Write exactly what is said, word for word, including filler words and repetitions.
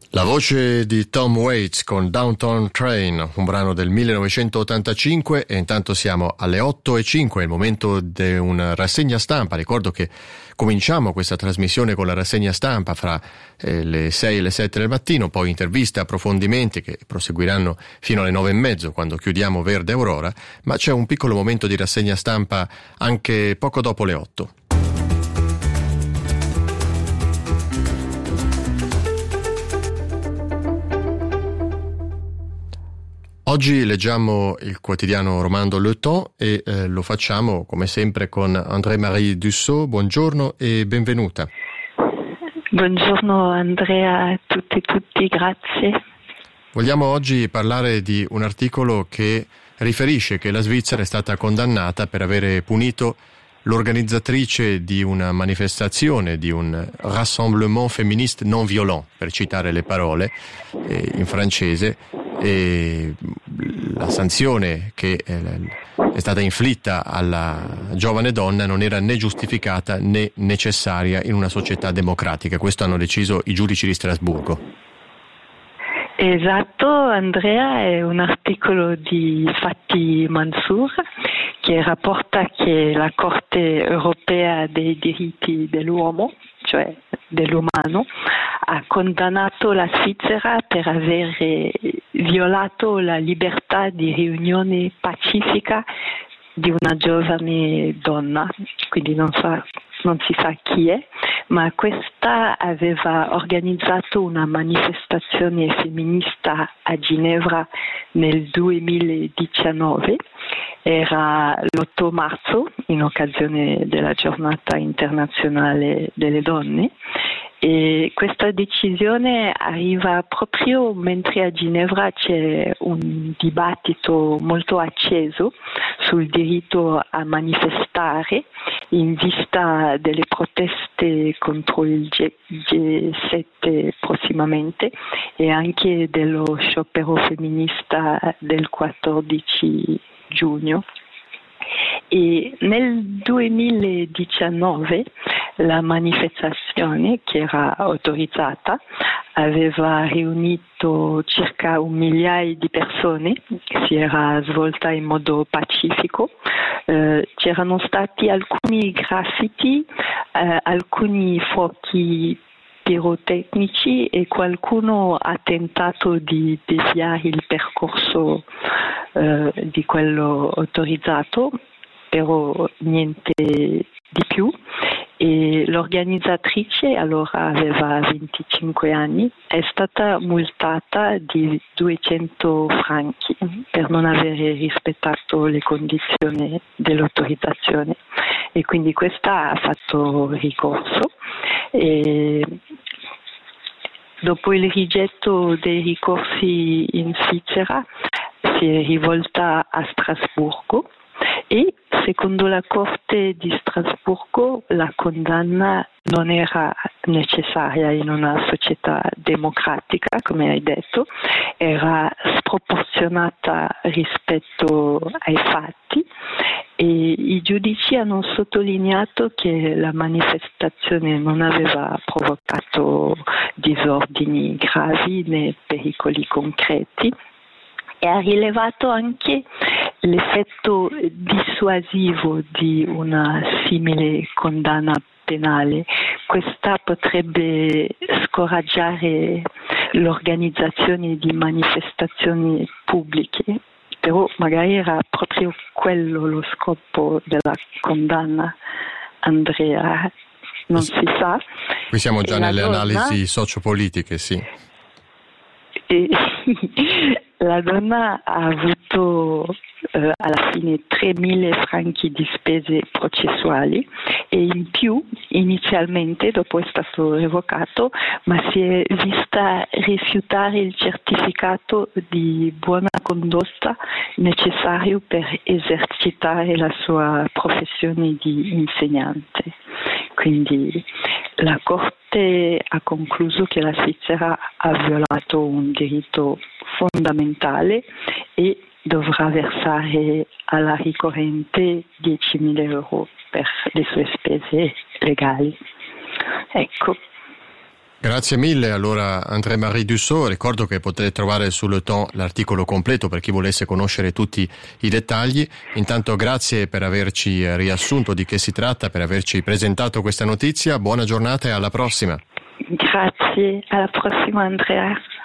La voce di Tom Waits con Downtown Train, un brano del millenovecentottantacinque, e intanto siamo alle otto e cinque, è il momento di una rassegna stampa. Ricordo che cominciamo questa trasmissione con la rassegna stampa fra eh, le sei e le sette del mattino, poi interviste, approfondimenti che proseguiranno fino alle nove e mezzo quando chiudiamo Verde Aurora, ma c'è un piccolo momento di rassegna stampa anche poco dopo le otto. Oggi leggiamo il quotidiano romando Le Temps e eh, lo facciamo come sempre con André-Marie Dussault. Buongiorno e benvenuta. Buongiorno Andrea a tutti e tutti, grazie. Vogliamo oggi parlare di un articolo che riferisce che la Svizzera è stata condannata per avere punito l'organizzatrice di una manifestazione, di un rassemblement féministe non violent, per citare le parole eh, in francese, e la sanzione che eh, è stata inflitta alla giovane donna non era né giustificata né necessaria in una società democratica. Questo hanno deciso i giudici di Strasburgo. Esatto, Andrea, è un articolo di Fatih Mansour che rapporta che la Corte europea dei diritti dell'uomo, cioè dell'umano, ha condannato la Svizzera per aver violato la libertà di riunione pacifica di una giovane donna, quindi non, sa, non si sa chi è, ma questa aveva organizzato una manifestazione femminista a Ginevra nel duemiladiciannove, era l'otto marzo, in occasione della giornata internazionale delle donne, e questa decisione arriva proprio mentre a Ginevra c'è un dibattito molto acceso sul diritto a manifestare in vista delle proteste contro il G sette prossimamente e anche dello sciopero femminista del quattordici giugno. E nel duemiladiciannove la manifestazione, che era autorizzata, aveva riunito circa un migliaio di persone, si era svolta in modo pacifico, eh, c'erano stati alcuni graffiti, eh, alcuni fuochi pirotecnici e qualcuno ha tentato di deviare il percorso eh, di quello autorizzato, però niente di più. E l'organizzatrice, allora aveva venticinque anni, è stata multata di duecento franchi per non avere rispettato le condizioni dell'autorizzazione, e quindi questa ha fatto ricorso. E dopo il rigetto dei ricorsi in Svizzera si è rivolta a Strasburgo e secondo la Corte di Strasburgo la condanna non era necessaria in una società democratica, come hai detto, era sproporzionata rispetto ai fatti, e i giudici hanno sottolineato che la manifestazione non aveva provocato disordini gravi né pericoli concreti, e ha rilevato anche l'effetto dissuasivo di una simile condanna penale. Questa potrebbe scoraggiare l'organizzazione di manifestazioni pubbliche, però magari era proprio quello lo scopo della condanna, Andrea, non si sa. Qui siamo già e nelle donna... analisi sociopolitiche, sì. E la donna ha avuto eh, alla fine tremila franchi di spese processuali, e in più inizialmente, dopo è stato revocato, ma si è vista rifiutare il certificato di buona condotta necessario per esercitare la sua professione di insegnante. Quindi la Corte ha concluso che la Svizzera ha violato un diritto fondamentale e dovrà versare alla ricorrente diecimila euro. per le sue spese legali. Ecco. Grazie mille allora André-Marie Dussault. Ricordo che potete trovare sul Le Temps l'articolo completo per chi volesse conoscere tutti i dettagli. Intanto grazie per averci riassunto di che si tratta, per averci presentato questa notizia. Buona giornata e alla prossima. Grazie, alla prossima Andrea.